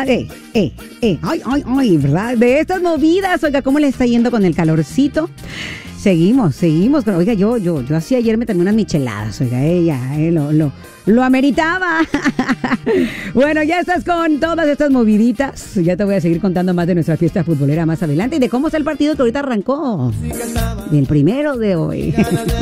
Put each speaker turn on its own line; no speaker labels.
Ay, ¿verdad? De estas movidas, oiga, ¿cómo le está yendo con el calorcito? Seguimos. Oiga, yo así ayer me tomé unas micheladas, oiga, lo ameritaba. Bueno, ya estás con todas estas moviditas. Ya te voy a seguir contando más de nuestra fiesta futbolera más adelante y de cómo está el partido que ahorita arrancó. El primero de hoy.